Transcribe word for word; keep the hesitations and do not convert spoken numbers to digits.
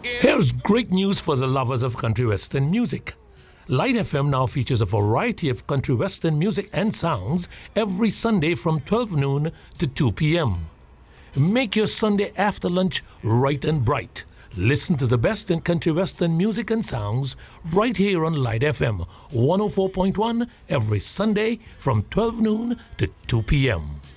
Here's great news for the lovers of country western music. Light F M now features a variety of country western music and sounds every Sunday from twelve noon to two p.m. Make your Sunday after lunch right and bright. Listen to the best in country western music and sounds right here on Light F M one oh four point one every Sunday from twelve noon to two p.m.